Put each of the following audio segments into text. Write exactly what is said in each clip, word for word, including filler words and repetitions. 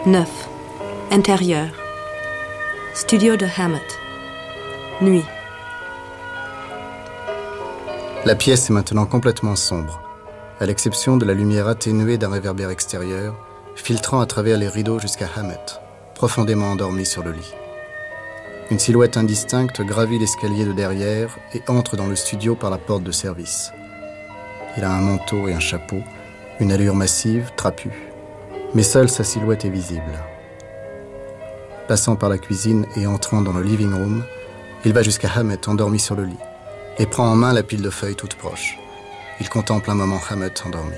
neuf. Intérieur. Studio de Hammett. Nuit. La pièce est maintenant complètement sombre, à l'exception de la lumière atténuée d'un réverbère extérieur, filtrant à travers les rideaux jusqu'à Hammett, profondément endormi sur le lit. Une silhouette indistincte gravit l'escalier de derrière et entre dans le studio par la porte de service. Il a un manteau et un chapeau, une allure massive, trapue. Mais seule sa silhouette est visible. Passant par la cuisine et entrant dans le living room, il va jusqu'à Hammett endormi sur le lit et prend en main la pile de feuilles toute proche. Il contemple un moment Hammett endormi.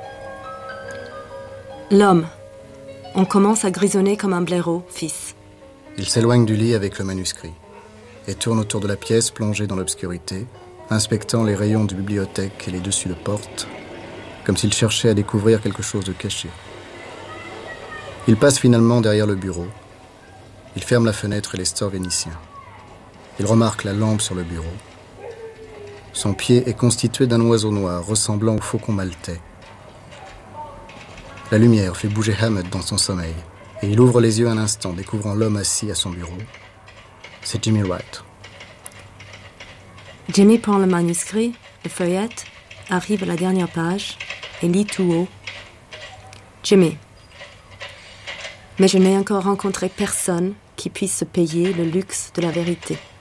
L'homme. On commence à grisonner comme un blaireau, fils. Il s'éloigne du lit avec le manuscrit et tourne autour de la pièce plongée dans l'obscurité, inspectant les rayons de bibliothèque et les dessus de porte, comme s'il cherchait à découvrir quelque chose de caché. Il passe finalement derrière le bureau. Il ferme la fenêtre et les stores vénitiens. Il remarque la lampe sur le bureau. Son pied est constitué d'un oiseau noir ressemblant au faucon maltais. La lumière fait bouger Hammett dans son sommeil et il ouvre les yeux un instant, découvrant l'homme assis à son bureau. C'est Jimmy Wright. Jimmy prend le manuscrit, le feuillette, arrive à la dernière page et lit tout haut. Jimmy. Mais je n'ai encore rencontré personne qui puisse se payer le luxe de la vérité.